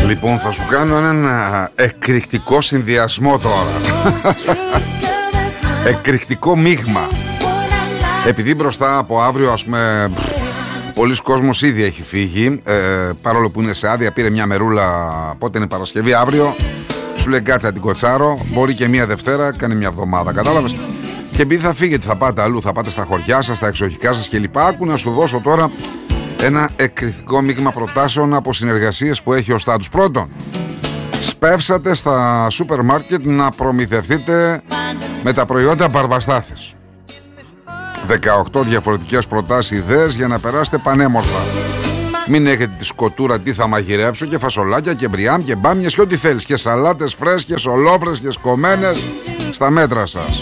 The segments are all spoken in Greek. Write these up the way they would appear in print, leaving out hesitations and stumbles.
Λοιπόν, θα σου κάνω έναν εκρηκτικό συνδυασμό τώρα. Εκρηκτικό μείγμα. Επειδή μπροστά από αύριο, ας πούμε, πολλοί κόσμος ήδη έχει φύγει, παρόλο που είναι σε άδεια, πήρε μια μερούλα. Πότε είναι Παρασκευή, αύριο. Σου λέει κάτσε την κοτσάρω. Μπορεί και μια Δευτέρα, κάνει μια εβδομάδα. Κατάλαβες. Και επειδή θα φύγετε, θα πάτε αλλού, θα πάτε στα χωριά σας, στα εξοχικά σας κλπ. Άκου να σου δώσω τώρα ένα εκρηκτικό μείγμα προτάσεων από συνεργασίες που έχει ο Στάτους. Πρώτον, σπεύσατε στα σούπερ μάρκετ να προμηθευτείτε με τα προϊόντα Μπαρμπαστάθης. 18 διαφορετικές προτάσεις, ιδέες για να περάσετε πανέμορφα. Μην έχετε τη σκοτούρα τι θα μαγειρέψω, και φασολάκια και μπριάμ και μπάμιες και ό,τι θέλεις, και σαλάτες φρέσκες, ολόφρεσκες, κομμένες, στα μέτρα σας.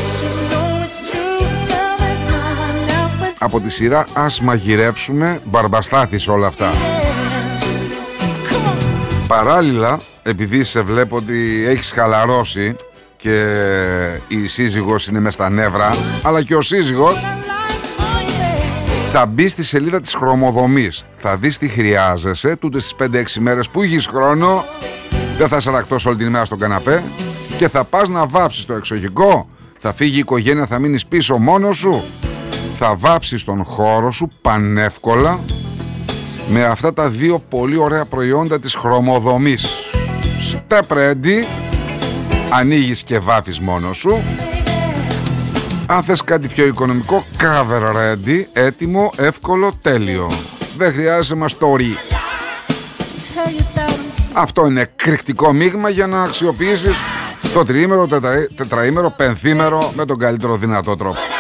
Από τη σειρά ας μαγειρέψουμε Μπαρμπαστάθης όλα αυτά. Παράλληλα, επειδή σε βλέπω ότι έχεις χαλαρώσει και η σύζυγος είναι μες στα νεύρα, αλλά και ο σύζυγος, θα μπει στη σελίδα της χρωμοδομής. Θα δεις τι χρειάζεσαι τούτες τις 5-6 μέρες που έχεις χρόνο. Δεν θα σε ρακτώσει όλη την ημέρα στον καναπέ και θα πας να βάψεις το εξοχικό. Θα φύγει η οικογένεια, θα μείνεις πίσω μόνος σου. Θα βάψεις τον χώρο σου πανεύκολα με αυτά τα δύο πολύ ωραία προϊόντα της χρωμοδομής. Step ready. Ανοίγεις και βάφεις μόνος σου. Αν θες κάτι πιο οικονομικό, cover ready. Έτοιμο, εύκολο, τέλειο. Δεν χρειάζεσαι μαστόρι. Αυτό είναι εκρηκτικό μείγμα για να αξιοποιήσεις το τριήμερο, τετραήμερο, πενθήμερο με τον καλύτερο δυνατό τρόπο.